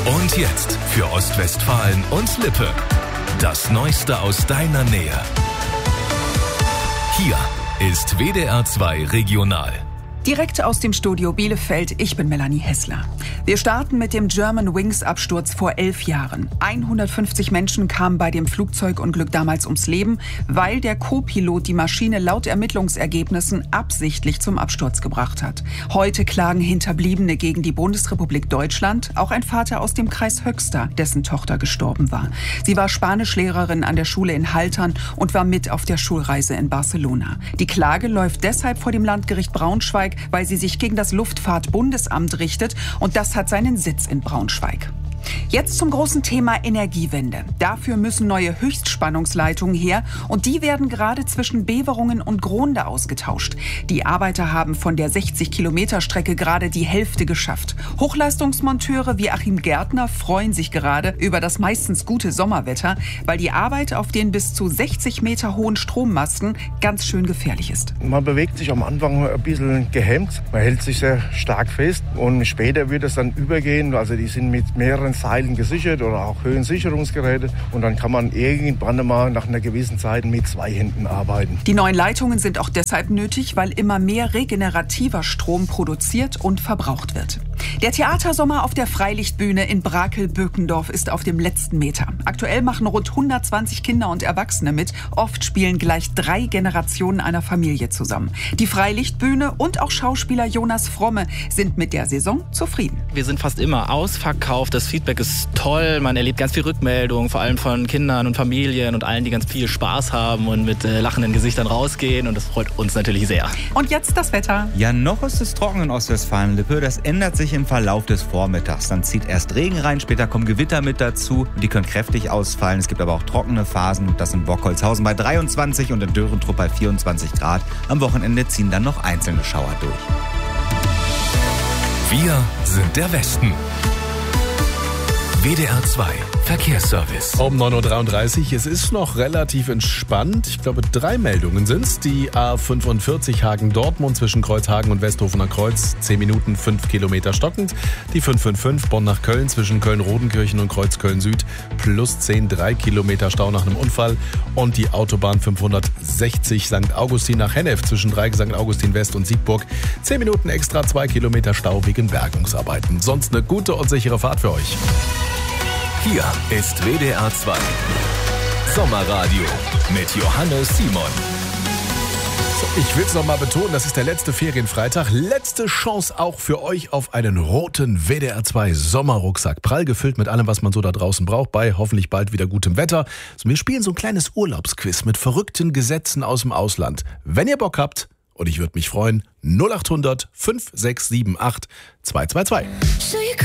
Und jetzt für Ostwestfalen und Lippe. Das Neueste aus deiner Nähe. Hier ist WDR 2 Regional. Direkt aus dem Studio Bielefeld, ich bin Melanie Hessler. Wir starten mit dem Germanwings-Absturz vor 11 Jahren. 150 Menschen kamen bei dem Flugzeugunglück damals ums Leben, weil der Co-Pilot die Maschine laut Ermittlungsergebnissen absichtlich zum Absturz gebracht hat. Heute klagen Hinterbliebene gegen die Bundesrepublik Deutschland, auch ein Vater aus dem Kreis Höxter, dessen Tochter gestorben war. Sie war Spanischlehrerin an der Schule in Haltern und war mit auf der Schulreise in Barcelona. Die Klage läuft deshalb vor dem Landgericht Braunschweig, weil sie sich gegen das Luftfahrtbundesamt richtet, und das hat seinen Sitz in Braunschweig. Jetzt zum großen Thema Energiewende. Dafür müssen neue Höchstspannungsleitungen her und die werden gerade zwischen Beverungen und Gronde ausgetauscht. Die Arbeiter haben von der 60-Kilometer-Strecke gerade die Hälfte geschafft. Hochleistungsmonteure wie Achim Gärtner freuen sich gerade über das meistens gute Sommerwetter, weil die Arbeit auf den bis zu 60 Meter hohen Strommasten ganz schön gefährlich ist. Man bewegt sich am Anfang ein bisschen gehemmt, man hält sich sehr stark fest und später wird es dann übergehen. Also die sind mit mehreren Seilen gesichert oder auch Höhensicherungsgeräte und dann kann man irgendwann mal nach einer gewissen Zeit mit 2 Händen arbeiten. Die neuen Leitungen sind auch deshalb nötig, weil immer mehr regenerativer Strom produziert und verbraucht wird. Der Theatersommer auf der Freilichtbühne in Brakel-Böckendorf ist auf dem letzten Meter. Aktuell machen rund 120 Kinder und Erwachsene mit. Oft spielen gleich 3 Generationen einer Familie zusammen. Die Freilichtbühne und auch Schauspieler Jonas Fromme sind mit der Saison zufrieden. Wir sind fast immer ausverkauft. Das Feedback ist toll. Man erlebt ganz viel Rückmeldungen, vor allem von Kindern und Familien und allen, die ganz viel Spaß haben und mit lachenden Gesichtern rausgehen. Und das freut uns natürlich sehr. Und jetzt das Wetter. Ja, noch ist es trocken in Ostwestfalen-Lippe. Das ändert sich im Verlauf des Vormittags. Dann zieht erst Regen rein, später kommen Gewitter mit dazu. Die können kräftig ausfallen. Es gibt aber auch trockene Phasen. Das in Bockholzhausen bei 23 und in Dörentrupp bei 24 Grad. Am Wochenende ziehen dann noch einzelne Schauer durch. Wir sind der Westen. WDR 2 Verkehrsservice. Um 9.33 Uhr, es ist noch relativ entspannt. Ich glaube, 3 Meldungen sind's. Die A45 Hagen-Dortmund zwischen Kreuzhagen und Westhofener Kreuz, 10 Minuten, 5 Kilometer stockend. Die 555 Bonn nach Köln zwischen Köln-Rodenkirchen und Kreuzköln Süd, plus 10, 3 Kilometer Stau nach einem Unfall. Und die Autobahn 560 St. Augustin nach Hennef zwischen Dreieck St. Augustin West und Siegburg, 10 Minuten extra, 2 Kilometer Stau wegen Bergungsarbeiten. Sonst eine gute und sichere Fahrt für euch. Hier ist WDR 2 Sommerradio mit Johannes Simon. So, ich will es nochmal betonen, das ist der letzte Ferienfreitag. Letzte Chance auch für euch auf einen roten WDR 2 Sommerrucksack. Prall gefüllt mit allem, was man so da draußen braucht, bei hoffentlich bald wieder gutem Wetter. So, wir spielen so ein kleines Urlaubsquiz mit verrückten Gesetzen aus dem Ausland. Wenn ihr Bock habt, und ich würde mich freuen, 0800 5678 222.